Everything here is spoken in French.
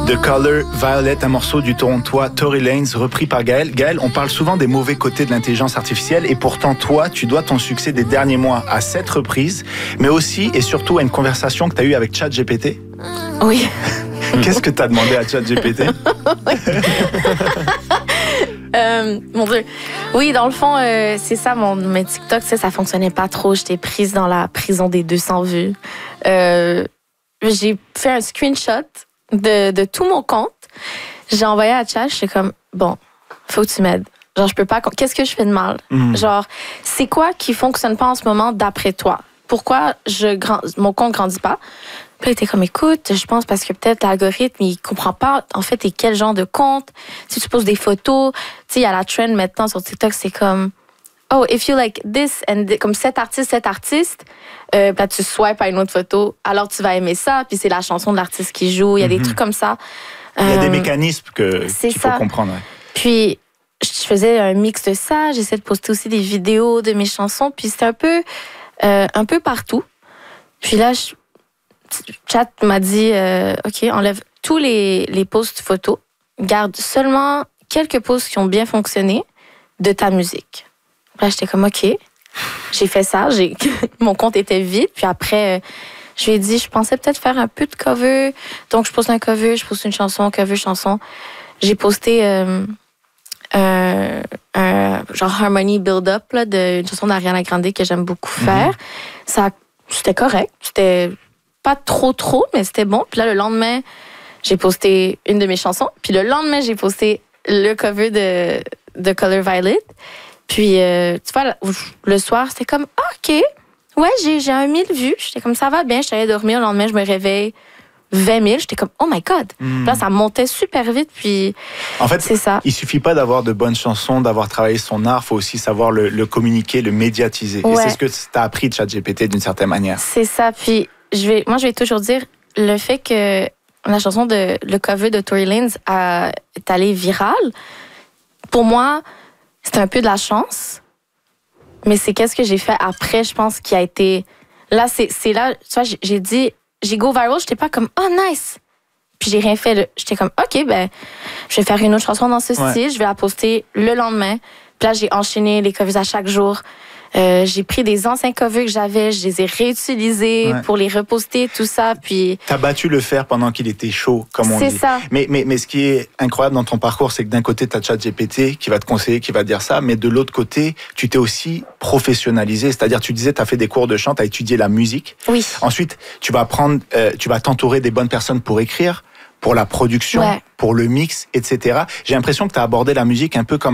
The Color Violet, un morceau du Torontois Tory Lanez, repris par Gaël. Gaël, on parle souvent des mauvais côtés de l'intelligence artificielle et pourtant toi, tu dois ton succès des derniers mois à cette reprise, mais aussi et surtout à une conversation que tu as eue avec ChatGPT. Oui. Qu'est-ce que tu as demandé à ChatGPT? Mon Dieu. Oui, dans le fond, c'est ça, mes TikTok, ça fonctionnait pas trop. J'étais prise dans la prison des 200 vues. J'ai fait un screenshot de tout mon compte. J'ai envoyé à Chat, j'étais comme, bon, faut que tu m'aides. Genre, je peux pas, qu'est-ce que je fais de mal? Genre, c'est quoi qui fonctionne pas en ce moment d'après toi? Pourquoi mon compte grandit pas? Puis il était comme, écoute, je pense parce que peut-être l'algorithme, il comprend pas, en fait, t'es quel genre de compte. Si tu poses des photos, tu sais, il y a la trend maintenant sur TikTok, c'est comme, oh, if you like this, comme cet artiste, puis tu swipes à une autre photo, alors tu vas aimer ça, puis c'est la chanson de l'artiste qui joue, il y a des trucs comme ça. Il y a des mécanismes qu'il faut comprendre. Ouais. Puis, je faisais un mix de ça, j'essayais de poster aussi des vidéos de mes chansons, puis c'était un peu partout. Puis là, Chat m'a dit, OK, enlève tous les posts photos, garde seulement quelques posts qui ont bien fonctionné de ta musique. Là, j'étais comme, OK. J'ai fait ça. Mon compte était vide. Puis après, je lui ai dit, je pensais peut-être faire un peu de cover. Donc, je poste un cover, je poste une chanson, cover, chanson. J'ai posté genre Harmony Build Up là, d'une chanson d'Ariana Grande que j'aime beaucoup faire. C'était correct. C'était pas trop, mais c'était bon. Puis là, le lendemain, j'ai posté une de mes chansons. Puis le lendemain, j'ai posté le cover de Color Violet. Puis, tu vois, le soir, c'était comme, OK, ouais, j'ai un 1000 vues. J'étais comme, ça va bien. Je suis allée dormir. Le lendemain, je me réveille 20 000. J'étais comme, oh my God. Là, ça montait super vite. Puis, en fait, c'est ça. Il suffit pas d'avoir de bonnes chansons, d'avoir travaillé son art. Il faut aussi savoir le communiquer, le médiatiser. Ouais. Et c'est ce que tu as appris de ChatGPT d'une certaine manière. C'est ça. Puis, moi, je vais toujours dire, le fait que la chanson le cover de Tory Lanez est allée virale, pour moi, c'est un peu de la chance, mais c'est qu'est-ce que j'ai fait après, je pense, qui a été... Là, c'est là, tu vois, j'ai go viral, j'étais pas comme, oh, nice! Puis j'ai rien fait. J'étais comme, OK, ben, je vais faire une autre chanson dans ce style, je vais la poster le lendemain. Puis là, j'ai enchaîné les covers à chaque jour. J'ai pris des anciens covers que j'avais, je les ai réutilisés pour les reposter, tout ça. Puis t'as battu le fer pendant qu'il était chaud, comme on dit. C'est ça. Mais ce qui est incroyable dans ton parcours, c'est que d'un côté, t'as ChatGPT qui va te conseiller, qui va te dire ça, mais de l'autre côté, tu t'es aussi professionnalisé. C'est-à-dire, tu disais, t'as fait des cours de chant, t'as étudié la musique. Oui. Ensuite, tu vas t'entourer des bonnes personnes pour écrire, pour la production, pour le mix, etc. J'ai l'impression que t'as abordé la musique un peu comme